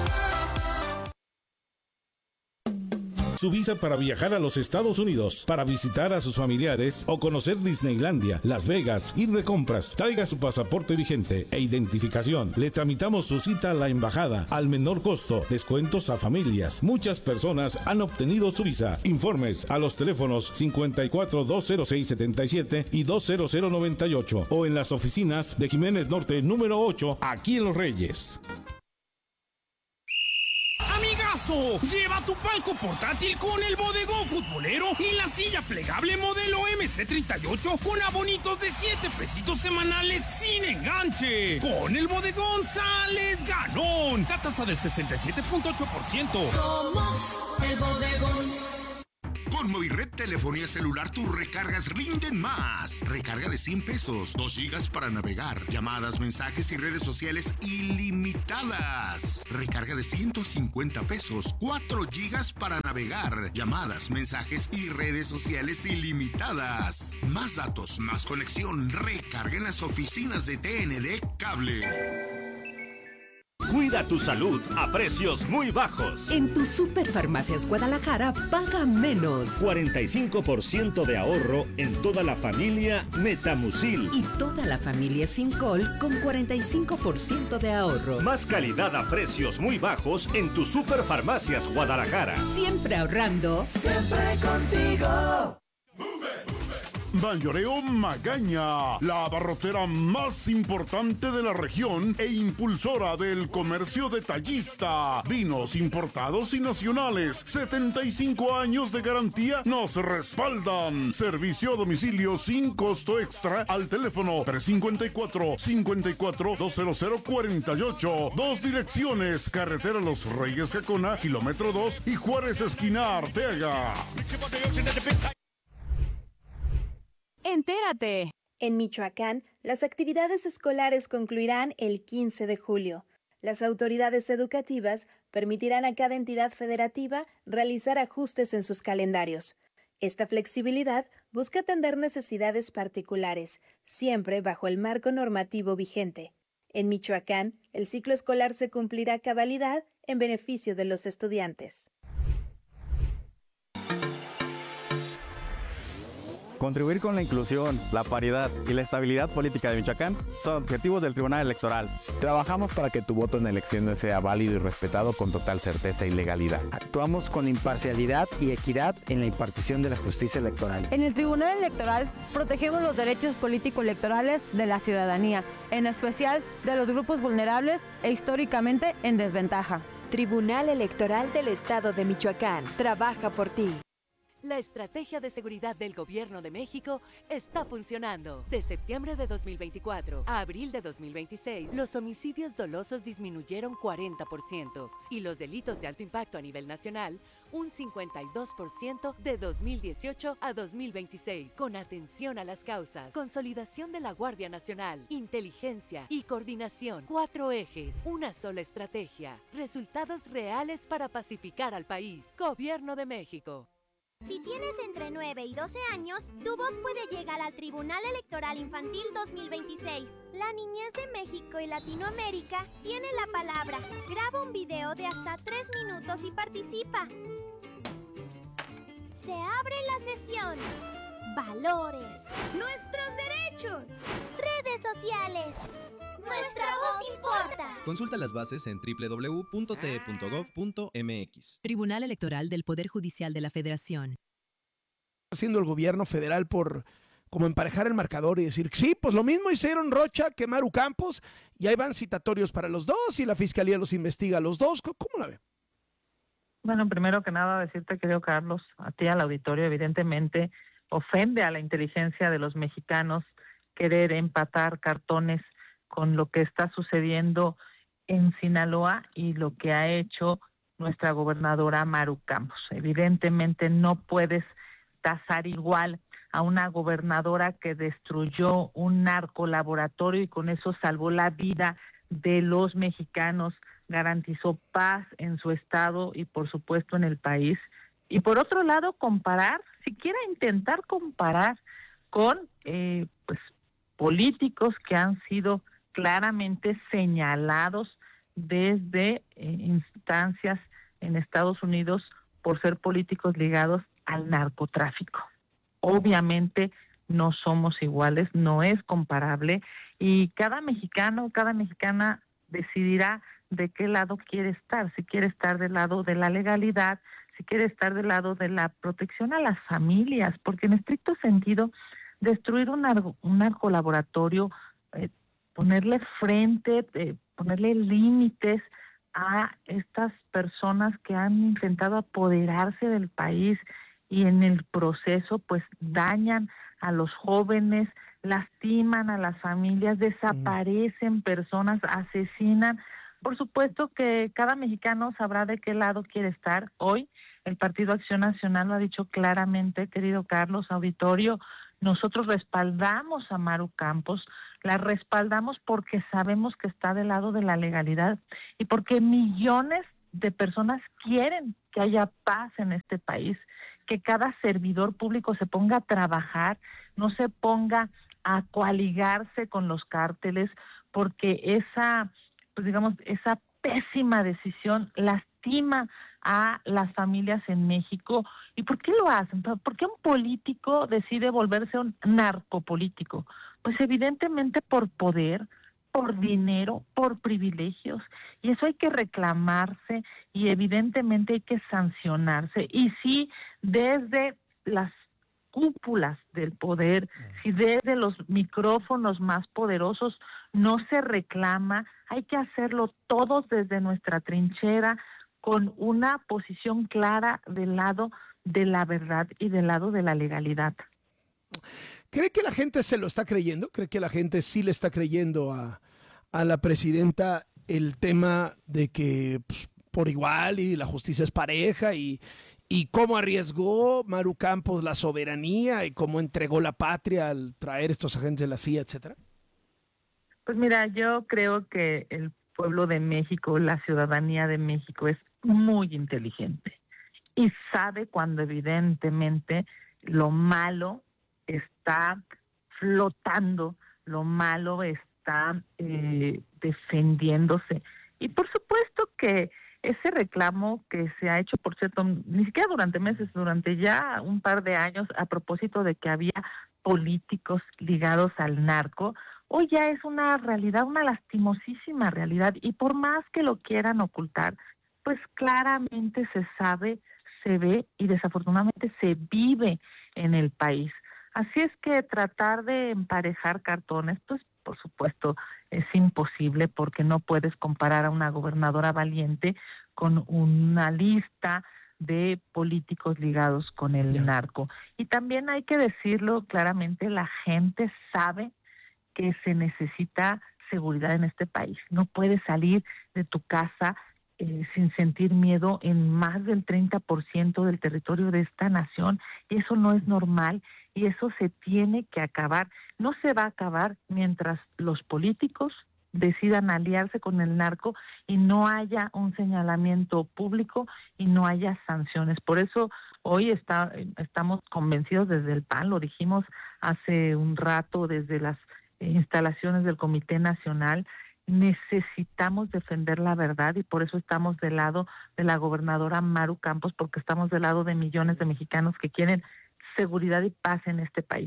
Su visa para viajar a los Estados Unidos, para visitar a sus familiares o conocer Disneylandia, Las Vegas, ir de compras. Traiga su pasaporte vigente e identificación. Le tramitamos su cita a la embajada al menor costo. Descuentos a familias. Muchas personas han obtenido su visa. Informes a los teléfonos 54-206-77 y 20098 o en las oficinas de Jiménez Norte número 8, aquí en Los Reyes. eso! Lleva tu palco portátil con el bodegón futbolero y la silla plegable modelo MC38 con abonitos de 7 pesitos semanales sin enganche. Con el bodegón sales ganón. La tasa del 67.8%. Somos el bodegón. Con Movirred Telefonía Celular tus recargas rinden más. Recarga de 100 pesos, 2 gigas para navegar, llamadas, mensajes y redes sociales ilimitadas. Recarga de 150 pesos, 4 gigas para navegar, llamadas, mensajes y redes sociales ilimitadas. Más datos, más conexión. Recarga en las oficinas de TND Cable. Cuida tu salud a precios muy bajos. En tu Superfarmacias Guadalajara paga menos. 45% de ahorro en toda la familia Metamucil. Y toda la familia Sincol con 45% de ahorro. Más calidad a precios muy bajos en tu Superfarmacias Guadalajara. Siempre ahorrando. Siempre contigo. Mayoreo Magaña, la abarrotera más importante de la región e impulsora del comercio detallista. Vinos importados y nacionales, 75 años de garantía nos respaldan. Servicio a domicilio sin costo extra al teléfono 354-54-20048. 2 direcciones, carretera Los Reyes Jacona, kilómetro 2 y Juárez esquina Arteaga. Entérate. En Michoacán, las actividades escolares concluirán el 15 de julio. Las autoridades educativas permitirán a cada entidad federativa realizar ajustes en sus calendarios. Esta flexibilidad busca atender necesidades particulares, siempre bajo el marco normativo vigente. En Michoacán, el ciclo escolar se cumplirá a cabalidad en beneficio de los estudiantes. Contribuir con la inclusión, la paridad y la estabilidad política de Michoacán son objetivos del Tribunal Electoral. Trabajamos para que tu voto en elecciones sea válido y respetado con total certeza y legalidad. Actuamos con imparcialidad y equidad en la impartición de la justicia electoral. En el Tribunal Electoral protegemos los derechos político-electorales de la ciudadanía, en especial de los grupos vulnerables e históricamente en desventaja. Tribunal Electoral del Estado de Michoacán. Trabaja por ti. La estrategia de seguridad del Gobierno de México está funcionando. De septiembre de 2024 a abril de 2026, los homicidios dolosos disminuyeron 40% y los delitos de alto impacto a nivel nacional un 52% de 2018 a 2026. Con atención a las causas, consolidación de la Guardia Nacional, inteligencia y coordinación. 4 ejes, una sola estrategia. Resultados reales para pacificar al país. Gobierno de México. Si tienes entre 9 y 12 años, tu voz puede llegar al Tribunal Electoral Infantil 2026. La niñez de México y Latinoamérica tiene la palabra. Graba un video de hasta 3 minutos y participa. Se abre la sesión. Valores. Nuestros derechos. Redes sociales. Nuestra voz importa. Consulta las bases en www.te.gov.mx. Tribunal Electoral del Poder Judicial de la Federación. Haciendo el gobierno federal por como emparejar el marcador y decir, sí, pues lo mismo hicieron Rocha que Maru Campos y ahí van citatorios para los dos y la fiscalía los investiga a los dos. ¿Cómo la ve? Bueno, primero que nada decirte, querido Carlos, a ti, al auditorio, evidentemente ofende a la inteligencia de los mexicanos querer empatar cartones con lo que está sucediendo en Sinaloa y lo que ha hecho nuestra gobernadora Maru Campos. Evidentemente no puedes tasar igual a una gobernadora que destruyó un narcolaboratorio y con eso salvó la vida de los mexicanos, garantizó paz en su estado y por supuesto en el país. Y por otro lado, comparar, siquiera intentar comparar con pues políticos que han sido claramente señalados desde instancias en Estados Unidos por ser políticos ligados al narcotráfico. Obviamente no somos iguales, no es comparable y cada mexicano, cada mexicana decidirá de qué lado quiere estar, si quiere estar del lado de la legalidad, si quiere estar del lado de la protección a las familias, porque en estricto sentido destruir un narcolaboratorio, ponerle frente, ponerle límites, a estas personas que han intentado apoderarse del país y en el proceso pues dañan a los jóvenes, lastiman a las familias, desaparecen personas, asesinan. Por supuesto que cada mexicano sabrá de qué lado quiere estar. Hoy el Partido Acción Nacional lo ha dicho claramente, querido Carlos, auditorio, nosotros respaldamos a Maru Campos, la respaldamos porque sabemos que está del lado de la legalidad y porque millones de personas quieren que haya paz en este país, que cada servidor público se ponga a trabajar, no se ponga a coaligarse con los cárteles, porque esa pésima decisión lastima a las familias en México. ¿Y por qué lo hacen? ¿Por qué un político decide volverse un narcopolítico? Pues evidentemente por poder, por dinero, por privilegios. Y eso hay que reclamarse y evidentemente hay que sancionarse. Y si desde las cúpulas del poder, si desde los micrófonos más poderosos no se reclama, hay que hacerlo todos desde nuestra trinchera, con una posición clara del lado de la verdad y del lado de la legalidad. ¿Cree que la gente se lo está creyendo? ¿Cree que la gente sí le está creyendo a la presidenta el tema de que pues, por igual y la justicia es pareja y cómo arriesgó Maru Campos la soberanía y cómo entregó la patria al traer estos agentes de la CIA, etcétera? Pues mira, yo creo que el pueblo de México, la ciudadanía de México es muy inteligente y sabe cuando evidentemente lo malo está flotando, lo malo está defendiéndose. Y por supuesto que ese reclamo que se ha hecho, por cierto, ni siquiera durante meses, durante ya un par de años, a propósito de que había políticos ligados al narco, hoy ya es una realidad, una lastimosísima realidad, y por más que lo quieran ocultar, pues claramente se sabe, se ve y desafortunadamente se vive en el país. Así es que tratar de emparejar cartones, pues por supuesto es imposible, porque no puedes comparar a una gobernadora valiente con una lista de políticos ligados con el narco. Y también hay que decirlo claramente, la gente sabe que se necesita seguridad en este país. No puedes salir de tu casa sin sentir miedo en más del 30% del territorio de esta nación, y eso no es normal, y eso se tiene que acabar. No se va a acabar mientras los políticos decidan aliarse con el narco y no haya un señalamiento público y no haya sanciones. Por eso hoy estamos convencidos desde el PAN, lo dijimos hace un rato desde las instalaciones del Comité Nacional, necesitamos defender la verdad y por eso estamos del lado de la gobernadora Maru Campos, porque estamos del lado de millones de mexicanos que quieren seguridad y paz en este país.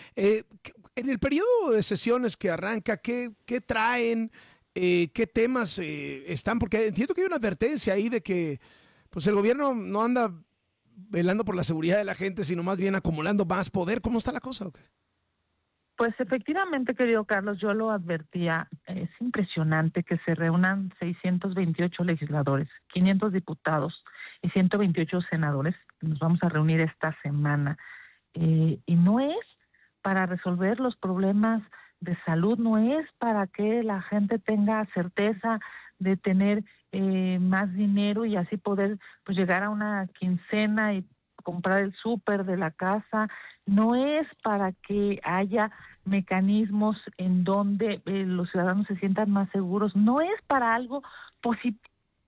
En el periodo de sesiones que arranca, ¿qué traen? ¿Qué temas están? Porque entiendo que hay una advertencia ahí de que pues el gobierno no anda velando por la seguridad de la gente, sino más bien acumulando más poder. ¿Cómo está la cosa? ¿O qué? Pues efectivamente, querido Carlos, yo lo advertía, es impresionante que se reúnan 628 legisladores, 500 diputados y 128 senadores. Nos vamos a reunir esta semana y no es para resolver los problemas de salud, no es para que la gente tenga certeza de tener más dinero y así poder pues llegar a una quincena y comprar el súper de la casa, no es para que haya mecanismos en donde los ciudadanos se sientan más seguros, no es para algo positivo.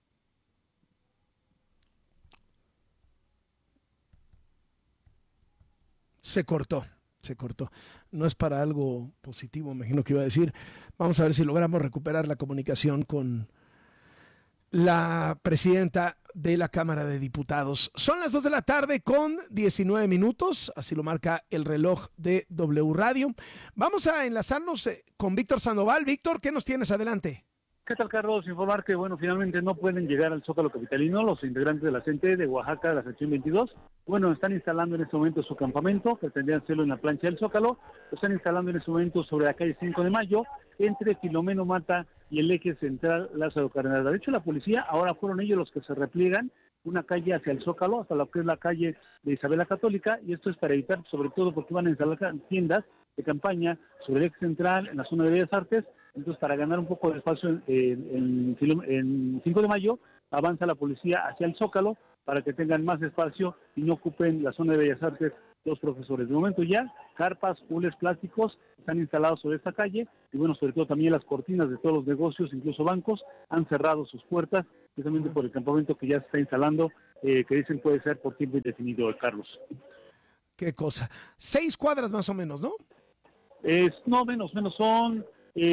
Se cortó. No es para algo positivo, me imagino que iba a decir. Vamos a ver si logramos recuperar la comunicación con la presidenta de la Cámara de Diputados. Son las 2 de la tarde con 19 minutos, así lo marca el reloj de W Radio. Vamos a enlazarnos con Víctor Sandoval. Víctor, ¿qué nos tienes adelante? ¿Qué tal, Carlos? Informar que, finalmente no pueden llegar al Zócalo capitalino los integrantes de la CENTE de Oaxaca, de la sección 22. Están instalando en este momento su campamento, pretendían hacerlo en la plancha del Zócalo. Lo están instalando en este momento sobre la calle 5 de Mayo, entre Filomeno Mata y el eje central Lázaro Cárdenas. De hecho, la policía, ahora fueron ellos los que se repliegan una calle hacia el Zócalo, hasta lo que es la calle de Isabel la Católica, y esto es para evitar, sobre todo porque van a instalar tiendas de campaña sobre el eje central, en la zona de Bellas Artes. Entonces, para ganar un poco de espacio en 5 de Mayo, avanza la policía hacia el Zócalo para que tengan más espacio y no ocupen la zona de Bellas Artes los profesores. De momento ya, carpas, hules plásticos están instalados sobre esta calle y sobre todo también las cortinas de todos los negocios, incluso bancos, han cerrado sus puertas, precisamente por el campamento que ya se está instalando, que dicen puede ser por tiempo indefinido, Carlos. Qué cosa. 6 cuadras más o menos, ¿no? No, menos, son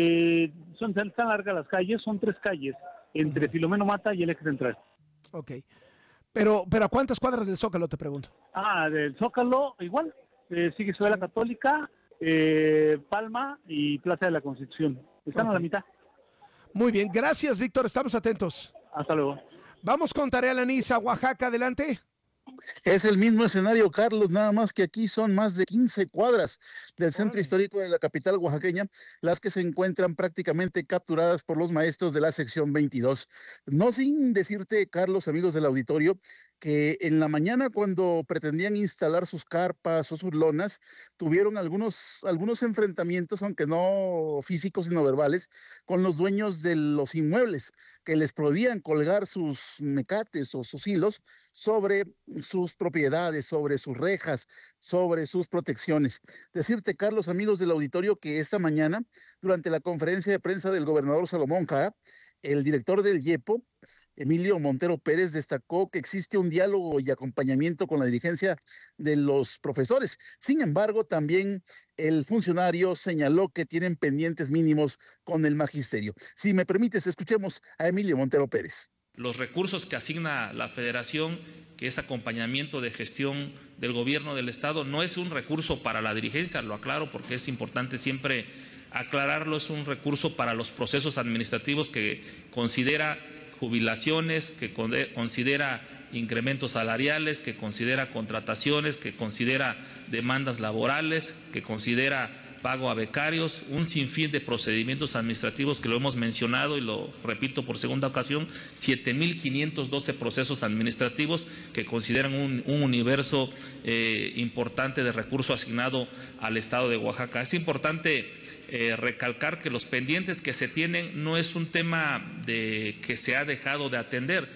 tan largas las calles, son 3 calles, entre Filomeno Mata y el eje central. Ok. Pero ¿a cuántas cuadras del Zócalo, te pregunto? Del Zócalo, igual, sigue Isabel la Católica, Palma y Plaza de la Constitución. Están a la mitad. Muy bien, gracias, Víctor, estamos atentos. Hasta luego. Vamos con Tarea Lanisa, Oaxaca, adelante. Es el mismo escenario, Carlos, nada más que aquí son más de 15 cuadras del centro histórico de la capital oaxaqueña, las que se encuentran prácticamente capturadas por los maestros de la sección 22. No sin decirte, Carlos, amigos del auditorio, que en la mañana cuando pretendían instalar sus carpas o sus lonas, tuvieron algunos enfrentamientos, aunque no físicos sino verbales, con los dueños de los inmuebles, que les prohibían colgar sus mecates o sus hilos sobre sus propiedades, sobre sus rejas, sobre sus protecciones. Decirte, Carlos, amigos del auditorio, que esta mañana, durante la conferencia de prensa del gobernador Salomón Jara, el director del IEPO, Emilio Montero Pérez, destacó que existe un diálogo y acompañamiento con la dirigencia de los profesores. Sin embargo, también el funcionario señaló que tienen pendientes mínimos con el magisterio. Si me permites, escuchemos a Emilio Montero Pérez. Los recursos que asigna la Federación, que es acompañamiento de gestión del gobierno del Estado, no es un recurso para la dirigencia, lo aclaro porque es importante siempre aclararlo, es un recurso para los procesos administrativos que considera jubilaciones, que considera incrementos salariales, que considera contrataciones, que considera demandas laborales, que considera pago a becarios, un sinfín de procedimientos administrativos que lo hemos mencionado y lo repito por segunda ocasión, 7,512 procesos administrativos que consideran un universo importante de recurso asignado al Estado de Oaxaca. Es importante recalcar que los pendientes que se tienen no es un tema que se ha dejado de atender.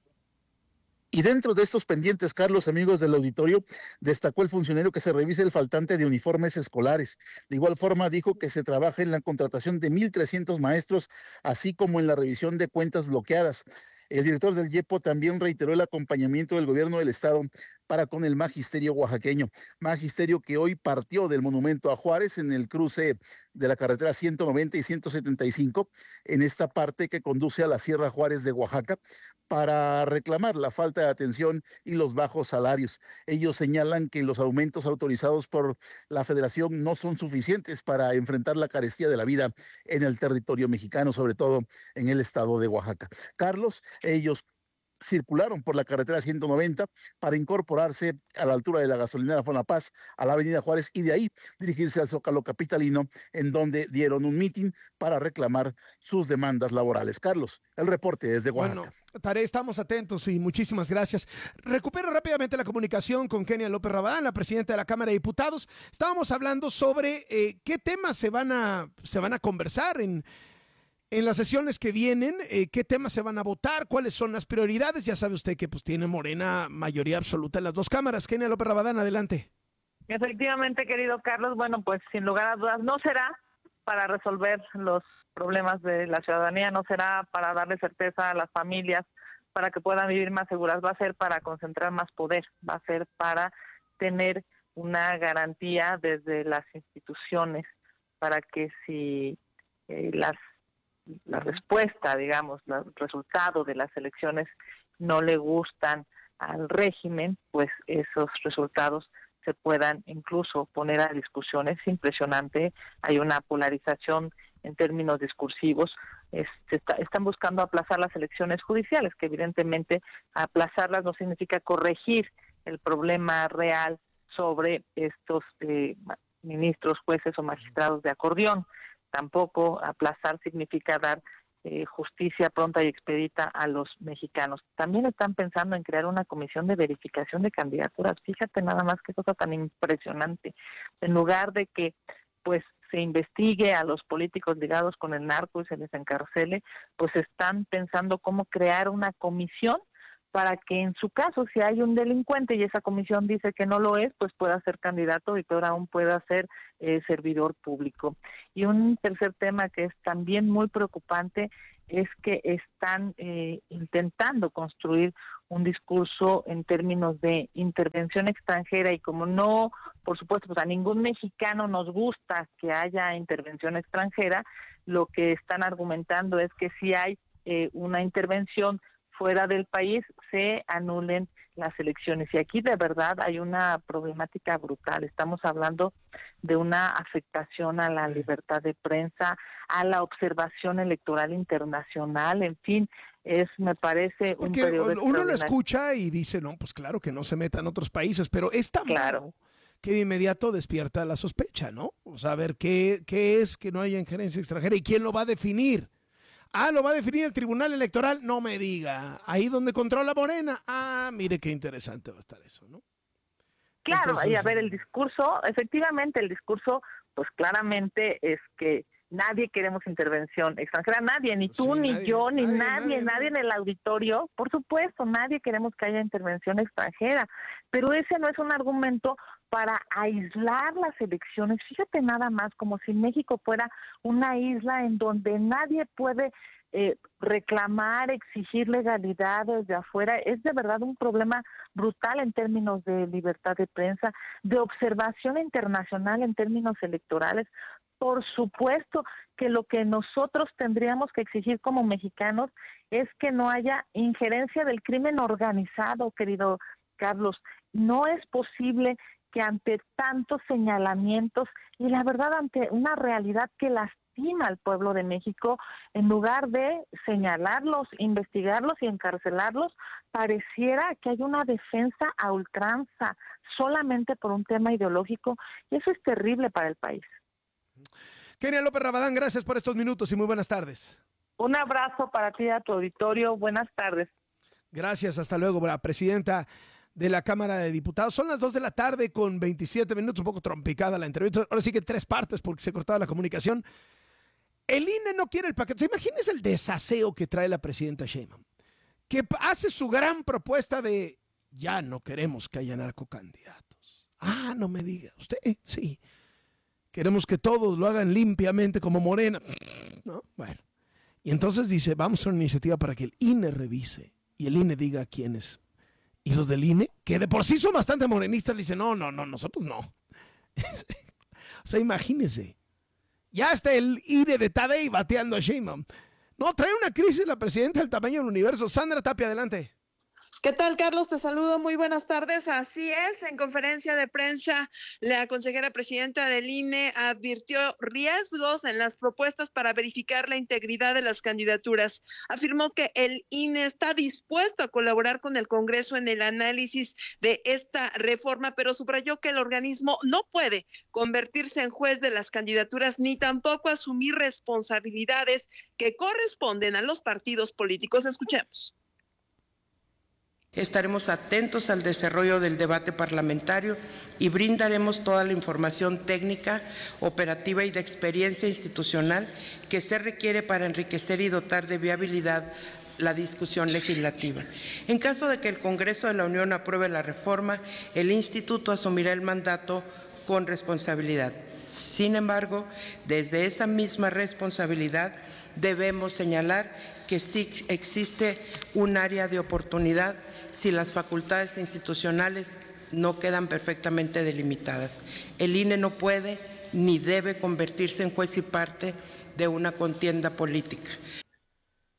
Y dentro de estos pendientes, Carlos, amigos del auditorio, destacó el funcionario que se revise el faltante de uniformes escolares. De igual forma, dijo que se trabaja en la contratación de 1,300 maestros, así como en la revisión de cuentas bloqueadas. El director del IEPO también reiteró el acompañamiento del gobierno del Estado para con el magisterio oaxaqueño. Magisterio que hoy partió del monumento a Juárez en el cruce de la carretera 190 y 175, en esta parte que conduce a la Sierra Juárez de Oaxaca, para reclamar la falta de atención y los bajos salarios. Ellos señalan que los aumentos autorizados por la Federación no son suficientes para enfrentar la carestía de la vida en el territorio mexicano, sobre todo en el estado de Oaxaca. Carlos, ellos circularon por la carretera 190 para incorporarse a la altura de la gasolinera Fonapaz a la avenida Juárez y de ahí dirigirse al Zócalo capitalino, en donde dieron un mitin para reclamar sus demandas laborales. Carlos, el reporte desde Oaxaca. Bueno, Tare, estamos atentos y muchísimas gracias. Recupero rápidamente la comunicación con Kenia López Rabadán, la presidenta de la Cámara de Diputados. Estábamos hablando sobre qué temas se van a conversar en las sesiones que vienen, qué temas se van a votar, cuáles son las prioridades. Ya sabe usted que pues tiene Morena mayoría absoluta en las dos cámaras. Kenia López Rabadán, adelante. Efectivamente, querido Carlos, bueno, pues sin lugar a dudas no será para resolver los problemas de la ciudadanía, no será para darle certeza a las familias, para que puedan vivir más seguras, va a ser para concentrar más poder, va a ser para tener una garantía desde las instituciones, para que si la respuesta, digamos, el resultado de las elecciones no le gustan al régimen, pues esos resultados se puedan incluso poner a discusión. Es impresionante, hay una polarización en términos discursivos, están buscando aplazar las elecciones judiciales, que evidentemente aplazarlas no significa corregir el problema real sobre estos ministros, jueces o magistrados de acordeón. Tampoco aplazar significa dar justicia pronta y expedita a los mexicanos. También están pensando en crear una comisión de verificación de candidaturas. Fíjate nada más qué cosa tan impresionante. En lugar de que pues se investigue a los políticos ligados con el narco y se les encarcele, pues están pensando cómo crear una comisión para que en su caso, si hay un delincuente y esa comisión dice que no lo es, pues pueda ser candidato y peor aún pueda ser servidor público. Y un tercer tema que es también muy preocupante es que están intentando construir un discurso en términos de intervención extranjera, y como no, por supuesto, pues a ningún mexicano nos gusta que haya intervención extranjera, lo que están argumentando es que si hay una intervención fuera del país, se anulen las elecciones. Y aquí de verdad hay una problemática brutal. Estamos hablando de una afectación a la libertad de prensa, a la observación electoral internacional, en fin, me parece un periodo uno lo escucha y dice, no, pues claro que no se metan otros países, pero es tan malo que de inmediato despierta la sospecha, ¿no? O sea, a ver, ¿qué es que no haya injerencia extranjera y quién lo va a definir? ¿Lo va a definir el Tribunal Electoral? No me diga. Ahí donde controla Morena. Mire qué interesante va a estar eso, ¿no? Claro, Entonces, y a ver, el discurso, efectivamente, el discurso, pues claramente es que nadie queremos intervención extranjera, nadie, ni tú, ni nadie, yo, ni nadie en el auditorio, por supuesto, nadie queremos que haya intervención extranjera, pero ese no es un argumento para aislar las elecciones. Fíjate nada más, como si México fuera una isla en donde nadie puede reclamar, exigir legalidad desde afuera. Es de verdad un problema brutal en términos de libertad de prensa, de observación internacional en términos electorales. Por supuesto que lo que nosotros tendríamos que exigir como mexicanos es que no haya injerencia del crimen organizado, querido Carlos. No es posible que ante tantos señalamientos y la verdad ante una realidad que lastima al pueblo de México, en lugar de señalarlos, investigarlos y encarcelarlos, pareciera que hay una defensa a ultranza solamente por un tema ideológico, y eso es terrible para el país. Kenia López Rabadán, gracias por estos minutos y muy buenas tardes. Un abrazo para ti y a tu auditorio. Buenas tardes. Gracias, hasta luego, la presidenta de la Cámara de Diputados. Son las 2 de la tarde con 27 minutos, un poco trompicada la entrevista. Ahora sí que 3 partes porque se cortaba la comunicación. El INE no quiere el paquete. Imagínense el desaseo que trae la presidenta Sheinbaum, que hace su gran propuesta de ya no queremos que haya narcocandidatos. No me diga, usted, sí. Queremos que todos lo hagan limpiamente como Morena. ¿No? Bueno. Y entonces dice, vamos a hacer una iniciativa para que el INE revise y el INE diga quiénes. Y los del INE, que de por sí son bastante morenistas, le dicen, no, nosotros no. O sea, imagínense. Ya está el INE de Tadei bateando a Sheinbaum. No, trae una crisis la presidenta del tamaño del universo. Sandra Tapia, adelante. ¿Qué tal, Carlos? Te saludo, muy buenas tardes. Así es, en conferencia de prensa, la consejera presidenta del INE advirtió riesgos en las propuestas para verificar la integridad de las candidaturas. Afirmó que el INE está dispuesto a colaborar con el Congreso en el análisis de esta reforma, pero subrayó que el organismo no puede convertirse en juez de las candidaturas ni tampoco asumir responsabilidades que corresponden a los partidos políticos. Escuchemos. Estaremos atentos al desarrollo del debate parlamentario y brindaremos toda la información técnica, operativa y de experiencia institucional que se requiere para enriquecer y dotar de viabilidad la discusión legislativa. En caso de que el Congreso de la Unión apruebe la reforma, el Instituto asumirá el mandato con responsabilidad. Sin embargo, desde esa misma responsabilidad debemos señalar que sí existe un área de oportunidad si las facultades institucionales no quedan perfectamente delimitadas. El INE no puede ni debe convertirse en juez y parte de una contienda política.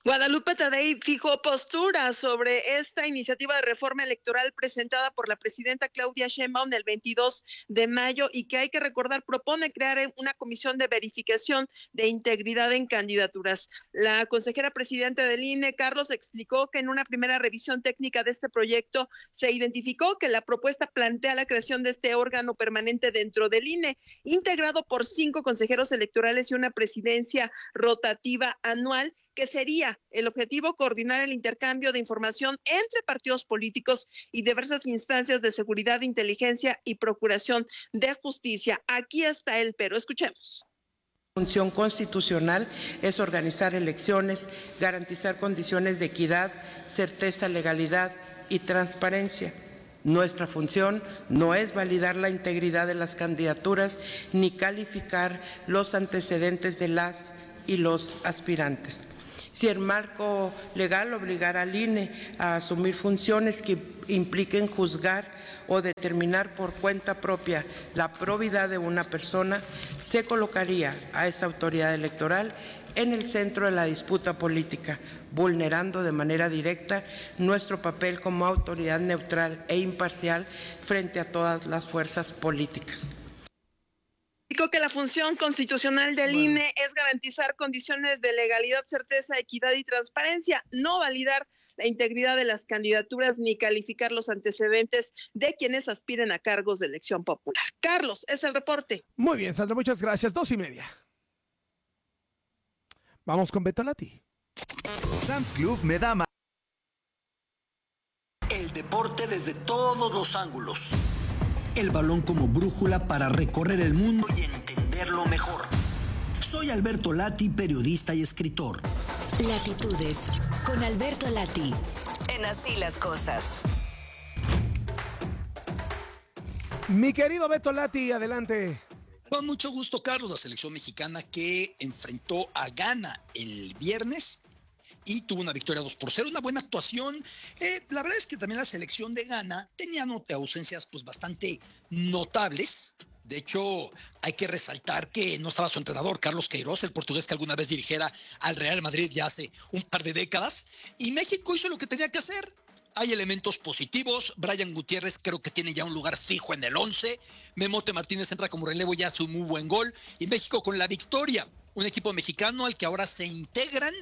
Guadalupe Tadei fijó postura sobre esta iniciativa de reforma electoral presentada por la presidenta Claudia Sheinbaum el 22 de mayo y que hay que recordar propone crear una comisión de verificación de integridad en candidaturas. La consejera presidenta del INE, Carlos, explicó que en una primera revisión técnica de este proyecto se identificó que la propuesta plantea la creación de este órgano permanente dentro del INE, integrado por 5 consejeros electorales y una presidencia rotativa anual, que sería el objetivo coordinar el intercambio de información entre partidos políticos y diversas instancias de seguridad, inteligencia y procuración de justicia. Aquí está el pero, escuchemos. Función constitucional es organizar elecciones, garantizar condiciones de equidad, certeza, legalidad y transparencia. Nuestra función no es validar la integridad de las candidaturas ni calificar los antecedentes de las y los aspirantes. Si el marco legal obligara al INE a asumir funciones que impliquen juzgar o determinar por cuenta propia la probidad de una persona, se colocaría a esa autoridad electoral en el centro de la disputa política, vulnerando de manera directa nuestro papel como autoridad neutral e imparcial frente a todas las fuerzas políticas. Dijo que la función constitucional del INE es garantizar condiciones de legalidad, certeza, equidad y transparencia, no validar la integridad de las candidaturas ni calificar los antecedentes de quienes aspiren a cargos de elección popular. Carlos, es el reporte. Muy bien, Sandra, muchas gracias. 2:30. Vamos con Beto Lati. Sam's Club me da más. El deporte desde todos los ángulos. El balón como brújula para recorrer el mundo y entenderlo mejor. Soy Alberto Lati, periodista y escritor. Latitudes, con Alberto Lati, en Así las Cosas. Mi querido Beto Lati, adelante. Con mucho gusto, Carlos. La selección mexicana que enfrentó a Ghana el viernes y tuvo una victoria 2-0, una buena actuación. La verdad es que también la selección de Ghana tenía ausencias pues bastante notables. De hecho, hay que resaltar que no estaba su entrenador, Carlos Queiroz, el portugués que alguna vez dirigiera al Real Madrid ya hace un par de décadas, y México hizo lo que tenía que hacer. Hay elementos positivos. Brian Gutiérrez creo que tiene ya un lugar fijo en el 11. Memote Martínez entra como relevo y hace un muy buen gol. Y México con la victoria. Un equipo mexicano al que ahora se integran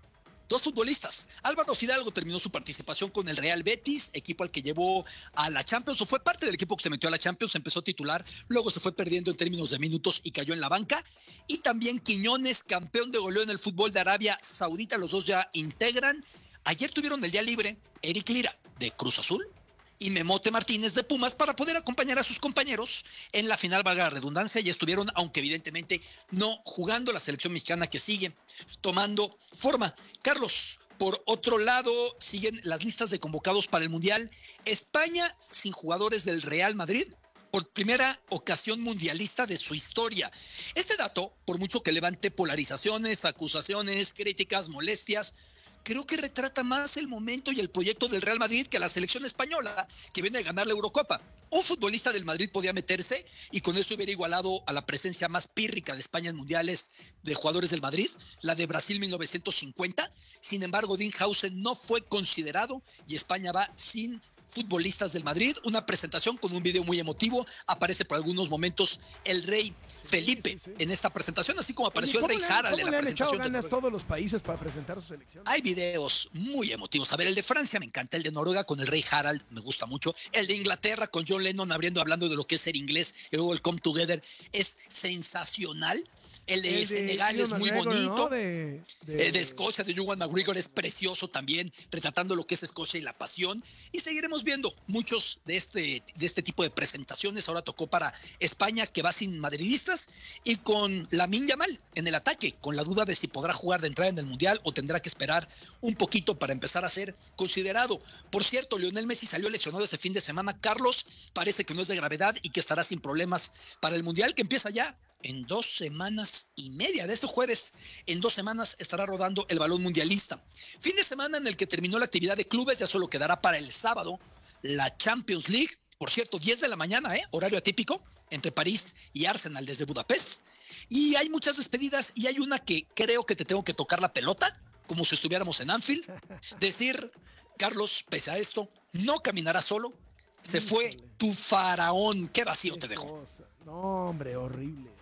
2 futbolistas. Álvaro Fidalgo terminó su participación con el Real Betis, equipo al que llevó a la Champions, o fue parte del equipo que se metió a la Champions, empezó titular, luego se fue perdiendo en términos de minutos y cayó en la banca. Y también Quiñones, campeón de goleo en el fútbol de Arabia Saudita, los dos ya integran. Ayer tuvieron el día libre Eric Lira de Cruz Azul y Memote Martínez de Pumas para poder acompañar a sus compañeros en la final, valga la redundancia, y estuvieron, aunque evidentemente no jugando, la selección mexicana que sigue tomando forma. Carlos, por otro lado, siguen las listas de convocados para el Mundial. España sin jugadores del Real Madrid por primera ocasión mundialista de su historia. Este dato, por mucho que levante polarizaciones, acusaciones, críticas, molestias, creo que retrata más el momento y el proyecto del Real Madrid que la selección española que viene a ganar la Eurocopa. Un futbolista del Madrid podía meterse y con eso hubiera igualado a la presencia más pírrica de España en mundiales de jugadores del Madrid, la de Brasil 1950. Sin embargo, Dean Hausen no fue considerado y España va sin futbolistas del Madrid. Una presentación con un video muy emotivo. Aparece por algunos momentos el rey Felipe en esta presentación, así como apareció el rey Harald en la presentación. ¿Cómo le han echado ganas todos los países para presentar su selección? Hay videos muy emotivos. A ver, el de Francia me encanta, el de Noruega con el rey Harald me gusta mucho, el de Inglaterra con John Lennon hablando de lo que es ser inglés, y luego el Come Together es sensacional. El de Senegal es muy bonito. ¿No? De Escocia, de Ewan McGregor, es precioso también, retratando lo que es Escocia y la pasión. Y seguiremos viendo muchos de este tipo de presentaciones. Ahora tocó para España, que va sin madridistas, y con Lamine Yamal en el ataque, con la duda de si podrá jugar de entrada en el Mundial o tendrá que esperar un poquito para empezar a ser considerado. Por cierto, Lionel Messi salió lesionado este fin de semana. Carlos, parece que no es de gravedad y que estará sin problemas para el Mundial, que empieza ya en 2 semanas y media. De este jueves, en 2 semanas estará rodando el balón mundialista. Fin de semana en el que terminó la actividad de clubes, ya solo quedará para el sábado la Champions League. Por cierto, 10 de la mañana, horario atípico, entre París y Arsenal desde Budapest. Y hay muchas despedidas y hay una que creo que te tengo que tocar la pelota como si estuviéramos en Anfield, decir, Carlos, pese a esto, no caminará solo, se fue tu faraón. Qué vacío te dejó. No, hombre, horrible.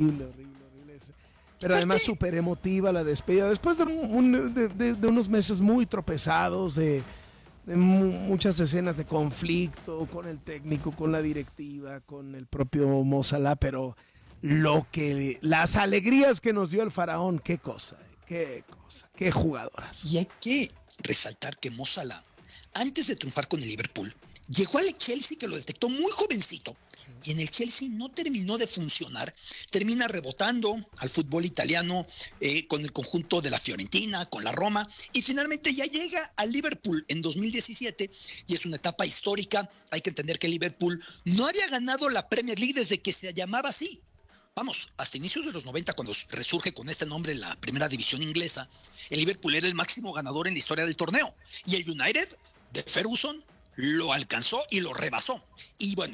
Pero además súper emotiva la despedida. Después de unos meses muy tropezados, de muchas escenas de conflicto con el técnico, con la directiva, con el propio Mo Salah, pero las alegrías que nos dio el faraón, qué jugadoras. Y hay que resaltar que Mo Salah, antes de triunfar con el Liverpool, llegó al Chelsea, que lo detectó muy jovencito, y en el Chelsea no terminó de funcionar, termina rebotando al fútbol italiano con el conjunto de la Fiorentina, con la Roma, y finalmente ya llega al Liverpool en 2017, y es una etapa histórica. Hay que entender que el Liverpool no había ganado la Premier League desde que se llamaba así. Vamos, hasta inicios de los 90, cuando resurge con este nombre la primera división inglesa, el Liverpool era el máximo ganador en la historia del torneo, y el United de Ferguson lo alcanzó y lo rebasó. Y bueno,